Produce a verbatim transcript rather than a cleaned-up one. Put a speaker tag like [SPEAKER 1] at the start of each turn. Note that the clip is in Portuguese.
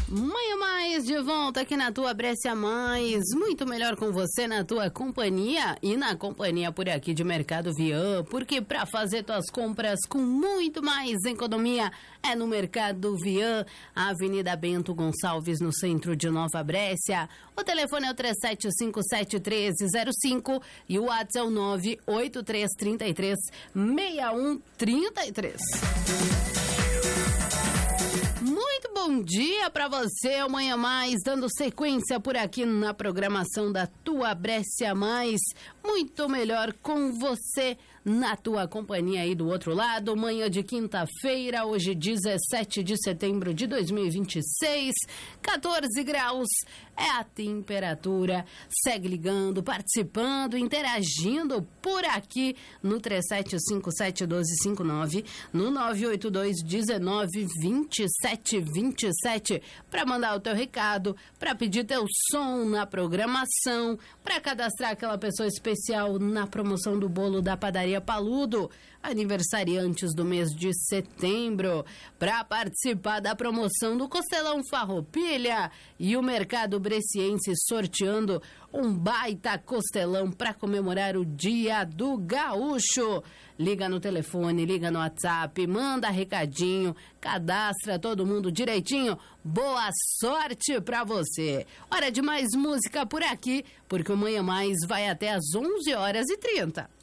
[SPEAKER 1] Manhã Mais de volta aqui na tua Brescia Mais, muito melhor com você na tua companhia e na companhia por aqui de Mercado Vian, porque para fazer tuas compras com muito mais economia é no Mercado Vian, Avenida Bento Gonçalves, no centro de Nova Brescia. O telefone é o três sete cinco sete um três zero cinco e o WhatsApp é o nove oito três três três seis um três três. Muito bom dia para você, amanhã mais, dando sequência por aqui na programação da tua Brescia Mais, muito melhor com você na tua companhia aí do outro lado, manhã de quinta-feira, hoje dezessete de setembro de dois mil e vinte e seis, quatorze graus é a temperatura, segue ligando, participando, interagindo por aqui no três sete cinco sete um dois cinco nove, no nove oito dois um nove dois sete dois sete, para mandar o teu recado, para pedir teu som na programação, para cadastrar aquela pessoa especial na promoção do bolo da padaria Paludo, aniversariantes do mês de setembro, para participar da promoção do Costelão Farroupilha e o Mercado Bresciense sorteando um baita costelão para comemorar o Dia do Gaúcho. Liga no telefone, liga no WhatsApp, manda recadinho, cadastra todo mundo direitinho. Boa sorte para você. Hora de mais música por aqui, porque o Manhã Mais vai até às onze horas e trinta.